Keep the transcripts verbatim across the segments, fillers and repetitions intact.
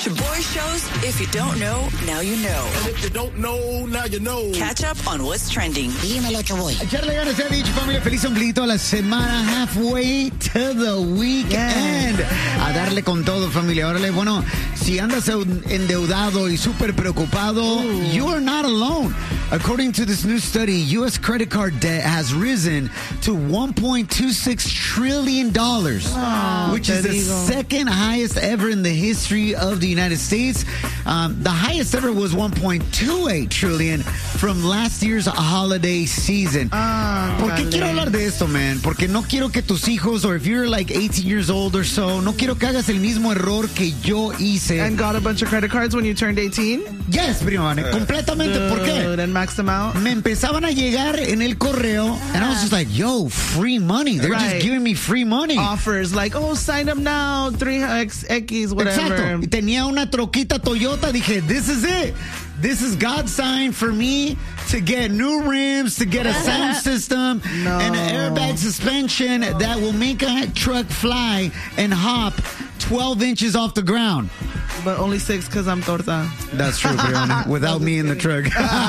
Shaboy Shows, if you don't know, now you know. And if you don't know, now you know. Catch up on what's trending. Dímelo, Chaboy. Echarle ganas a dicho, familia. Feliz ombliguito a la semana. Halfway to the weekend. Yeah. A darle con todo, familia. Órale, bueno, si andas endeudado y súper preocupado, Ooh. you are not alone. According to this new study, U S credit card debt has risen to one point two six trillion dollars, oh, which is the digo. second highest ever in the history of the United States. Um, the highest ever was one point two eight trillion from last year's holiday season. Oh, ¿Por qué vale. quiero hablar de esto, man? Porque no quiero que tus hijos, or if you're like eighteen years old or so, no quiero que hagas el mismo error que yo hice. And got a bunch of credit cards when you turned eighteen? Yes, primo, uh, completamente. Dude, ¿Por qué? And maxed them out? Me empezaban a llegar en el correo, and I was just like, yo, free money. They're right. just giving me free money. Offers like, oh, sign up now, three X, whatever. Exacto. Y tenía una troquita Toyota. Dije, this is it. This is God's sign for me to get new rims, to get a sound system, no. and an airbag suspension that will make a truck fly and hop twelve inches off the ground. But only six because I'm torta. That's true, Brianna. Without me in the truck.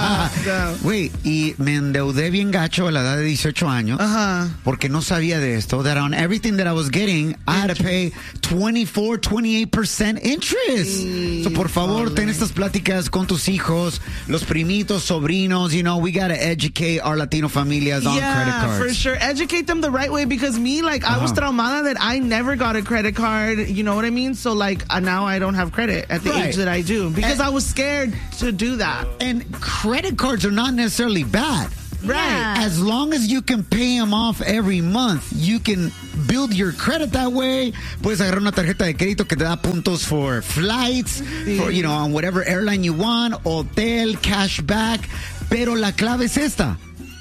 No. Wait, y me endeudé bien gacho a la edad de dieciocho años uh-huh. porque no sabía de esto. That on everything that I was getting, I had to pay twenty-four, twenty-eight percent interest. Sí, so, por favor, vale. ten estas pláticas con tus hijos, los primitos, sobrinos. You know, we got to educate our Latino familias on yeah, credit cards. for sure. Educate them the right way because me, like, uh-huh. I was traumada that I never got a credit card. You know what I mean? So, like, uh, now I don't have credit at the right. age that I do because and, I was scared to do that. And credit cards are not necessarily bad. Right. Yeah. As long as you can pay them off every month, you can build your credit that way. Puedes agarrar una tarjeta de crédito que te da puntos for flights, sí. for, you know, on whatever airline you want, hotel, cash back. Pero la clave es esta.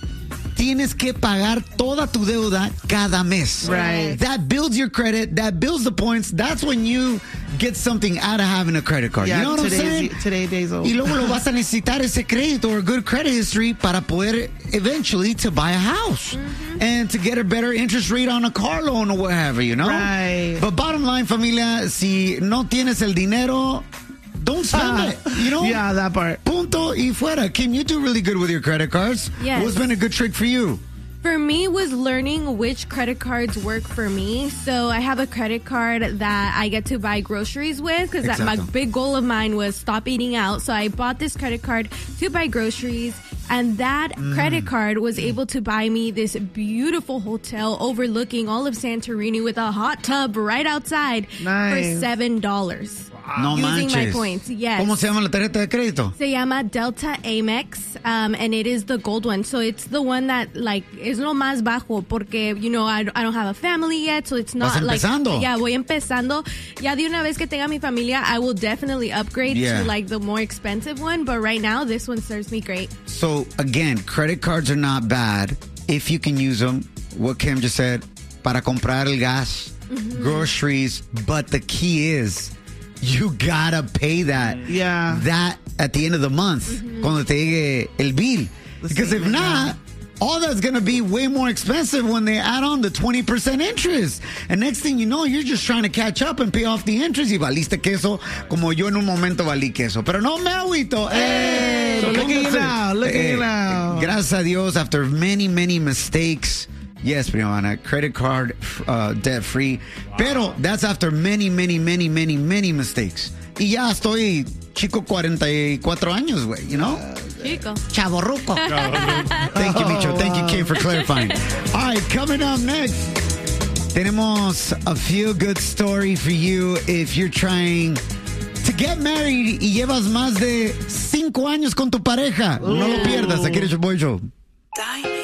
Tienes que pagar toda tu deuda cada mes. Right. That builds your credit. That builds the points. That's when you get something out of having a credit card. Yeah, you know what I'm saying? Today days old. Y luego lo vas a necesitar ese crédito or good credit history para poder eventually to buy a house mm-hmm. and to get a better interest rate on a car loan or whatever, you know? Right. But bottom line, familia, si no tienes el dinero, don't spend it, you know? Yeah, that part. Punto y fuera. Kim, you do really good with your credit cards. Yes. What's been a good trick for you? For me was learning which credit cards work for me. So I have a credit card that I get to buy groceries with because that my big goal of mine was stop eating out. So I bought this credit card to buy groceries. And that mm. credit card was able to buy me this beautiful hotel overlooking all of Santorini with a hot tub right outside nice. for seven dollars. No using manches. my points, yes. ¿Cómo se llama la tarjeta de crédito? Se llama Delta Amex, um, and it is the gold one. So it's the one that, like, es lo más bajo porque, you know, I, I don't have a family yet, so it's not ¿Vas like... empezando? Yeah, voy empezando. Ya de una vez que tenga mi familia, I will definitely upgrade yeah. to, like, the more expensive one. But right now, this one serves me great. So, again, credit cards are not bad if you can use them. What Kim just said, para comprar el gas, mm-hmm. groceries. But the key is... you gotta pay that. Yeah. That at the end of the month, mm-hmm. cuando te llegue el bill. Because if not, all that's gonna be way more expensive when they add on the twenty percent interest. And next thing you know, you're just trying to catch up and pay off the interest. Y valiste queso, como yo en un momento valí queso. Pero no me agüito. Hey, So look at you póngase, now. Look at eh, you now. Gracias a Dios, after many, many mistakes. Yes, Brianna, credit card uh, debt free. Wow. Pero that's after many, many, many, many, many mistakes. Y ya estoy chico cuarenta y cuatro años, güey, you know? Chico. Chavorruco. Thank you, Micho. Oh, Thank you, wow. Kim, for clarifying. All right, coming up next, tenemos a feel-good story for you if you're trying to get married y llevas más de cinco años con tu pareja. No lo pierdas. Aquí en el Shaboy Show.